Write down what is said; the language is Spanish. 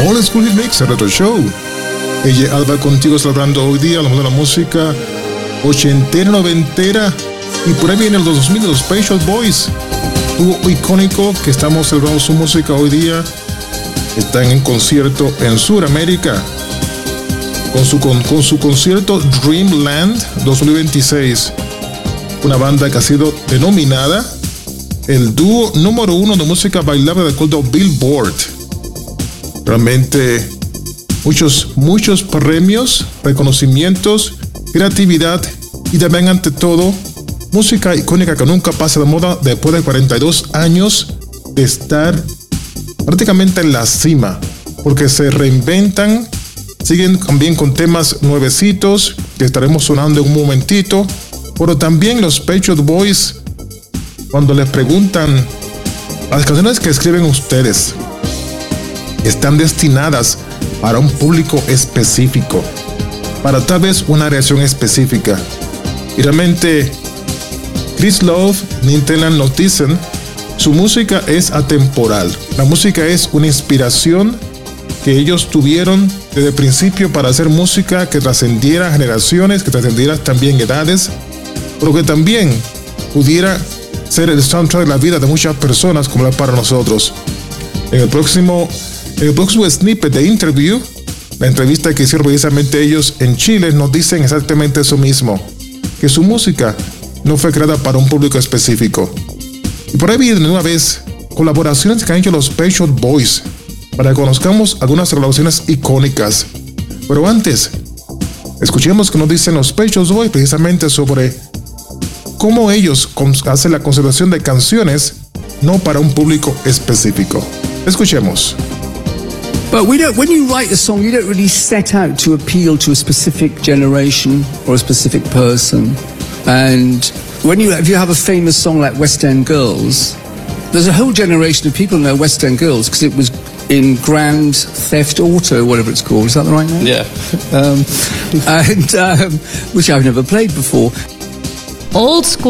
Old School Hit Mix, el Retro Show. Ella Alba contigo celebrando hoy día lo mejor de la música ochentera, noventera. Y por ahí viene el 2000 de los Pet Shop Boys. Dúo icónico que estamos celebrando su música hoy día. Están en concierto en Sudamérica con su concierto Dreamland 2026. Una banda que ha sido denominada el dúo número 1 de música bailable de acuerdo a Billboard. Realmente muchos premios, reconocimientos, creatividad y también ante todo música icónica que nunca pasa de moda después de 42 años de estar prácticamente en la cima, porque se reinventan, siguen también con temas nuevecitos que estaremos sonando en un momentito, pero también los Pet Shop Boys, cuando les preguntan las canciones que escriben ustedes están destinadas para un público específico, para tal vez una reacción específica. Y realmente Chris Love, Ninteland nos dicen, su música es atemporal. La música es una inspiración que ellos tuvieron desde el principio para hacer música que trascendiera generaciones, que trascendiera también edades, pero que también pudiera ser el soundtrack de la vida de muchas personas como la para nosotros. En el próximo snippet de interview, la entrevista que hicieron precisamente ellos en Chile, nos dicen exactamente eso mismo, que su música no fue creada para un público específico. Y por ahí vienen una vez colaboraciones que han hecho los Pet Shop Boys para que conozcamos algunas colaboraciones icónicas. Pero antes, escuchemos que nos dicen los Pet Shop Boys precisamente sobre cómo ellos hacen la conservación de canciones no para un público específico. Escuchemos. But when you write a song, you don't really set out to appeal to a specific generation or a specific person. And if you have a famous song like West End Girls, there's a whole generation of people who know West End Girls because it was in Grand Theft Auto, whatever it's called. Is that the right name? Yeah. Which I've never played before. Old School